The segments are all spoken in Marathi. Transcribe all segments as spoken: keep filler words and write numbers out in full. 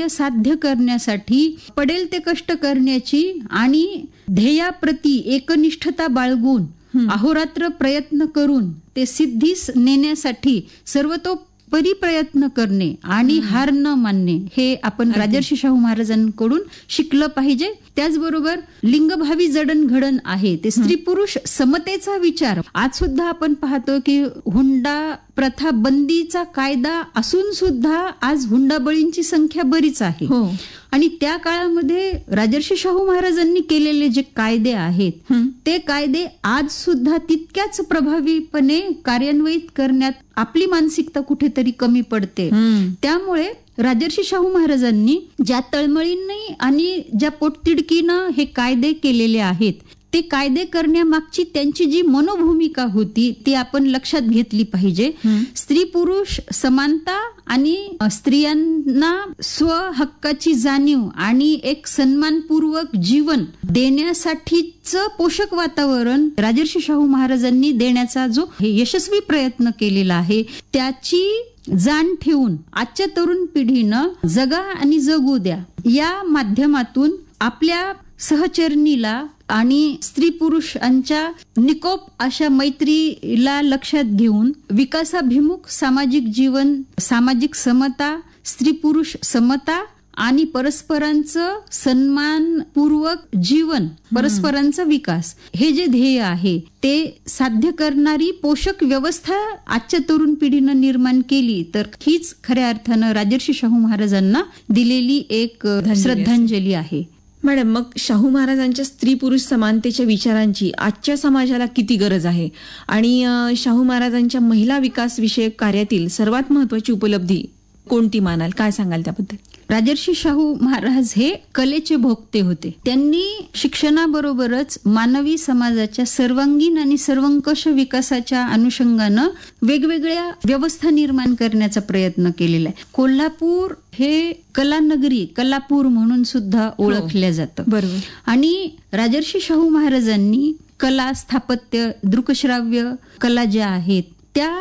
ध्येय साध्य करण्यासाठी पडेल ते कष्ट करण्याची आणि ध्येयाप्रती एकनिष्ठता बाळगून अहोरात्र प्रयत्न करून ते सिद्धीस नेण्यासाठी सर्वतोपरी प्रयत्न करणे आणि हार न मानणे हे आपण राजर्षी शाहू महाराजांकडून शिकलं पाहिजे. त्याचबरोबर लिंगभावी जडणघडण आहे ते स्त्री पुरुष समतेचा विचार आज सुद्धा आपण पाहतो की हुंडा प्रथा बंदीचा कायदा असून सुद्धा आज हुंडाबळींची संख्या बरीच आहे. आणि त्या काळामध्ये राजर्षी शाहू महाराजांनी केलेले जे कायदे आहेत ते कायदे आज सुद्धा तितक्याच प्रभावीपणे कार्यान्वित करण्यात आपली मानसिकता कुठेतरी कमी पडते. त्यामुळे राजर्षी शाहू महाराजांनी ज्या तळमळींनी आणि ज्या पोटतिडकीनं हे कायदे केलेले आहेत ते कायदे करण्यामागची त्यांची जी मनोभूमिका होती ती आपण लक्षात घेतली पाहिजे. स्त्री पुरुष समानता आणि स्त्रियांना स्वहक्काची जाणीव आणि एक सन्मानपूर्वक जीवन देण्यासाठीच पोषक वातावरण राजर्षी शाहू महाराजांनी देण्याचा जो यशस्वी प्रयत्न केलेला आहे त्याची जाण ठेवून आजच्या तरुण पिढीनं जगा आणि जगू द्या या माध्यमातून आपल्या सहचरणीला आणि स्त्री पुरुषांच्या निकोप अशा मैत्रीला लक्षात घेऊन विकासाभिमुख सामाजिक जीवन, सामाजिक समता, स्त्री पुरुष समता आणि परस्परांचं सन्मानपूर्वक जीवन, परस्परांचा विकास हे जे ध्येय आहे ते साध्य करणारी पोषक व्यवस्था आजच्या तरुण पिढीनं निर्माण केली तर हीच खऱ्या अर्थानं राजर्षी शाहू महाराजांना दिलेली एक श्रद्धांजली आहे. मॅडम, मग शाहू महाराजांच्या स्त्री पुरुष समानतेच्या विचारांची आजच्या समाजाला किती गरज आहे आणि शाहू महाराजांच्या महिला विकास विषयक कार्यातील सर्वात महत्वाची उपलब्धी कोणती मानाल? काय सांगाल त्याबद्दल? राजर्षी शाहू महाराज हे कलेचे भोक्ते होते. त्यांनी शिक्षणाबरोबरच मानवी समाजाच्या सर्वांगीण आणि सर्वंकष विकासाच्या अनुषंगानं वेगवेगळ्या व्यवस्था निर्माण करण्याचा प्रयत्न केलेला आहे. कोल्हापूर हे कलानगरी, कलापूर म्हणून सुद्धा ओळखल्या जातं. बरोबर. आणि राजर्षी शाहू महाराजांनी कला, स्थापत्य, दृकश्राव्य कला ज्या आहेत त्या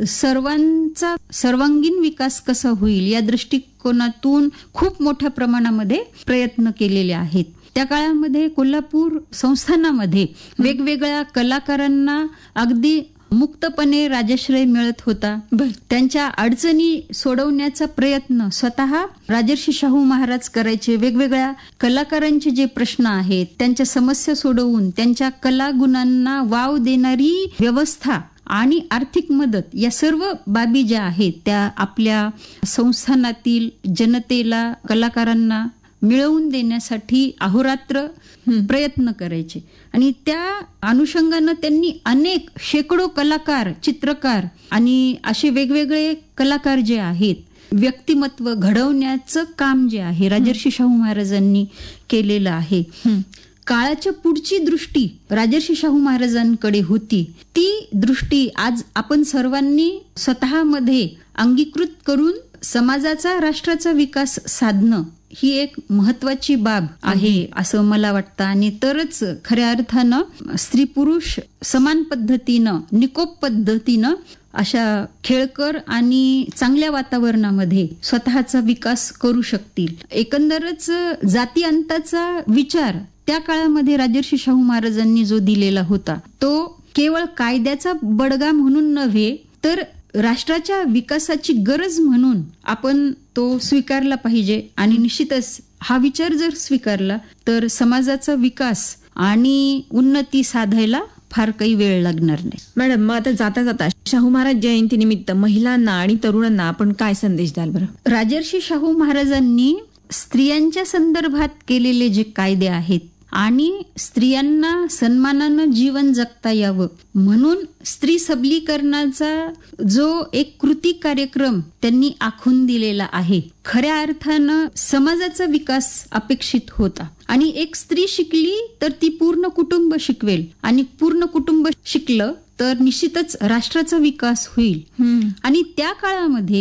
सर्वांचा सर्वांगीण विकास कसा होईल या दृष्टिकोनातून खूप मोठ्या प्रमाणामध्ये प्रयत्न केलेले आहेत. त्या काळामध्ये कोल्हापूर संस्थानामध्ये वेगवेगळ्या कलाकारांना अगदी मुक्तपणे राजाश्रय मिळत होता. त्यांच्या अडचणी सोडवण्याचा प्रयत्न स्वतः राजर्षी शाहू महाराज करायचे. वेगवेगळ्या कलाकारांचे जे प्रश्न आहेत त्यांच्या समस्या सोडवून त्यांच्या कलागुणांना वाव देणारी व्यवस्था आणि आर्थिक मदत या सर्व बाबी ज्या आहेत त्या आपल्या संस्थानातील जनतेला, कलाकारांना मिळवून देण्यासाठी अहोरात्र प्रयत्न करायचे. आणि त्या अनुषंगानं त्यांनी अनेक शेकडो कलाकार, चित्रकार आणि असे वेगवेगळे कलाकार जे आहेत व्यक्तिमत्व घडवण्याचं काम जे आहे राजर्षी शाहू महाराजांनी केलेलं आहे. काळाच्या पुढची दृष्टी राजर्षी शाहू महाराजांकडे होती. ती दृष्टी आज आपण सर्वांनी स्वतःमध्ये अंगीकृत करून समाजाचा, राष्ट्राचा विकास साधणं ही एक महत्वाची बाब आहे असं मला वाटतं. आणि तरच खऱ्या अर्थानं स्त्री पुरुष समान पद्धतीनं, निकोप पद्धतीनं अशा खेळकर आणि चांगल्या वातावरणामध्ये स्वतःचा विकास करू शकतील. एकंदरच जाती अंताचा विचार त्या काळामध्ये राजर्षी शाहू महाराजांनी जो दिलेला होता तो केवळ कायद्याचा बडगा म्हणून नव्हे तर राष्ट्राच्या विकासाची गरज म्हणून आपण तो स्वीकारला पाहिजे. आणि निश्चितच हा विचार जर स्वीकारला तर समाजाचा विकास आणि उन्नती साधायला फार काही वेळ लागणार नाही. मॅडम, मग आता जाता जाता शाहू महाराज जयंती निमित्त महिलांना आणि तरुणांना आपण काय संदेश द्याल बरं? राजर्षी शाहू महाराजांनी स्त्रियांच्या संदर्भात केलेले जे कायदे आहेत आणि स्त्रियांना सन्मानानं जीवन जगता यावं म्हणून स्त्री सबलीकरणाचा जो एक कृती कार्यक्रम त्यांनी आखून दिलेला आहे खऱ्या अर्थानं समाजाचा विकास अपेक्षित होता. आणि एक स्त्री शिकली तर ती पूर्ण कुटुंब शिकवेल आणि पूर्ण कुटुंब शिकलं तर निश्चितच राष्ट्राचा विकास होईल. आणि त्या काळामध्ये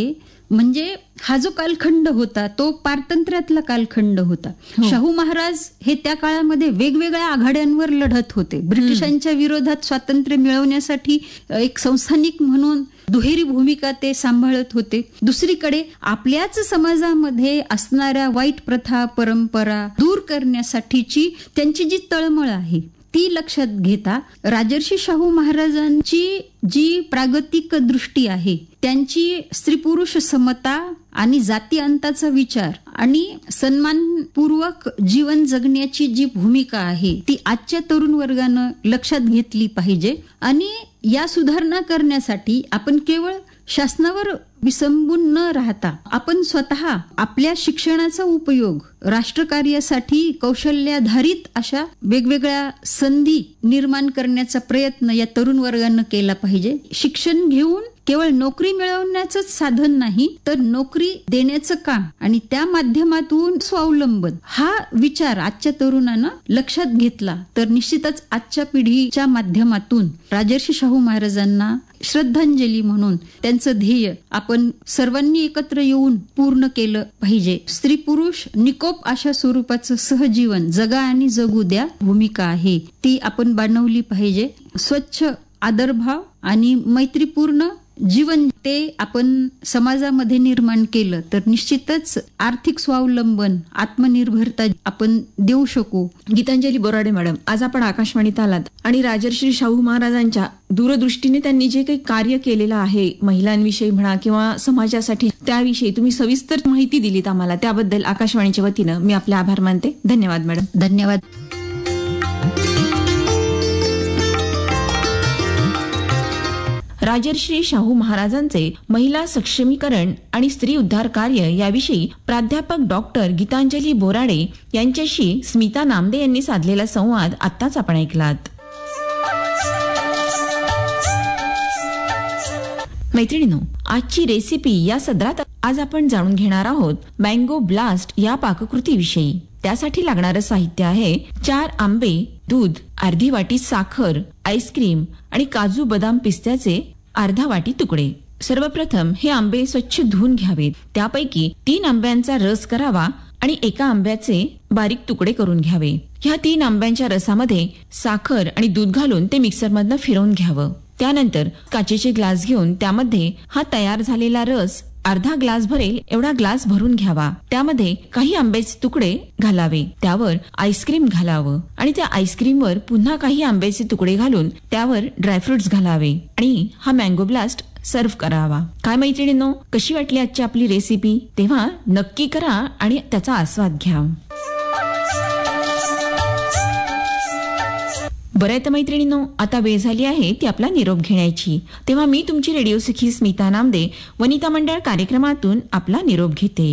म्हणजे हा जो कालखंड होता तो पारतंत्र्यातला कालखंड होता. शाहू महाराज हे त्या काळामध्ये वेगवेगळ्या आघाड्यांवर लढत होते. ब्रिटिशांच्या विरोधात स्वातंत्र्य मिळवण्यासाठी एक संस्थानिक म्हणून दुहेरी भूमिका ते सांभाळत होते. दुसरीकडे आपल्याच समाजामध्ये असणाऱ्या वाईट प्रथा परंपरा दूर करण्यासाठीची त्यांची जी तळमळ आहे ती लक्षात घेता राजर्षी शाहू महाराजांची जी प्रागतिक दृष्टी आहे, त्यांची स्त्री पुरुष समता आणि जाती अंताचा विचार आणि सन्मानपूर्वक जीवन जगण्याची जी भूमिका आहे ती आजच्या तरुण वर्गानं लक्षात घेतली पाहिजे. आणि या सुधारणा करण्यासाठी आपण केवळ शासनावर विसंबून न राहता आपण स्वतः आपल्या शिक्षणाचा उपयोग राष्ट्रकार्यासाठी कौशल्याधारित अशा वेगवेगळ्या संधी निर्माण करण्याचा प्रयत्न या तरुण वर्गानं केला पाहिजे. शिक्षण घेऊन केवळ नोकरी मिळवण्याचं साधन नाही तर नोकरी देण्याचं काम आणि त्या माध्यमातून स्वावलंबन हा विचार आजच्या तरुणानं लक्षात घेतला तर निश्चितच आजच्या पिढीच्या माध्यमातून राजर्षी शाहू महाराजांना श्रद्धांजली म्हणून त्यांचं ध्येय आपण सर्वांनी एकत्र येऊन पूर्ण केलं पाहिजे. स्त्री पुरुष निकोप अशा स्वरूपाचं सहजीवन जगा आणि जगू द्या भूमिका आहे ती आपण बनवली पाहिजे. स्वच्छ आदरभाव आणि मैत्रीपूर्ण जीवन ते आपण समाजामध्ये निर्माण केलं तर निश्चितच आर्थिक स्वावलंबन आत्मनिर्भरता आपण देऊ शकू. गीतांजली बोराडे मॅडम, आज आपण आकाशवाणीत आलात आणि राजर्षी शाहू महाराजांच्या दूरदृष्टीने त्यांनी जे काही कार्य केलेलं आहे महिलांविषयी म्हणा किंवा समाजासाठी त्याविषयी तुम्ही सविस्तर माहिती दिलीत आम्हाला, त्याबद्दल आकाशवाणीच्या वतीनं मी आपले आभार मानते. धन्यवाद मॅडम. धन्यवाद. राजर्षी शाहू महाराजांचे महिला सक्षमीकरण आणि स्त्री उद्धार कार्य याविषयी प्राध्यापक डॉक्टर गीतांजली बोराडे यांच्याशी स्मिता नामदे यांनी साधलेला संवाद आत्ताच आपण ऐकलात. मैत्रिणींनो, आजची रेसिपी या सदरात आज आपण जाणून घेणार आहोत मँगो ब्लास्ट या पाककृतीविषयी. त्यासाठी लागणारं साहित्य आहे चार आंबे, दूध, अर्धी वाटी साखर, आईस्क्रीम आणि काजू बदाम पिस्त्याचे अर्धा वाटी तुकडे. सर्वप्रथम हे आंबे स्वच्छ धुवून घ्यावेत. त्यापैकी तीन आंब्यांचा रस करावा आणि एका आंब्याचे बारीक तुकडे करून घ्यावे. ह्या तीन आंब्यांच्या रसामध्ये साखर आणि दूध घालून ते मिक्सरमधनं फिरवून घ्यावं. त्यानंतर काचेचे ग्लास घेऊन त्यामध्ये हा तयार झालेला रस अर्धा ग्लास भरेल एवढा ग्लास भरून घ्यावा. त्यामध्ये काही आंब्याचे तुकडे घालावे, त्यावर आईस्क्रीम घालावं आणि त्या आईस्क्रीमवर पुन्हा काही आंब्याचे तुकडे घालून त्यावर ड्रायफ्रुट्स घालावे आणि हा मँगो ब्लास्ट सर्व्ह करावा. काय मैत्रिणींनो, कशी वाटली आजची आपली रेसिपी? तेव्हा नक्की करा आणि त्याचा आस्वाद घ्या. बरं आहे तर मैत्रिणींनो, आता वेळ झाली आहे ती आपला निरोप घेण्याची. तेव्हा मी तुमची रेडिओ सखी स्मिता नामदे वनिता मंडळ कार्यक्रमातून आपला निरोप घेते.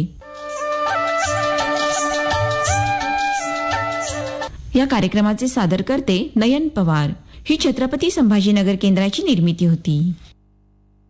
या कार्यक्रमाचे सादर करते नयन पवार. ही छत्रपती संभाजीनगर केंद्राची निर्मिती होती.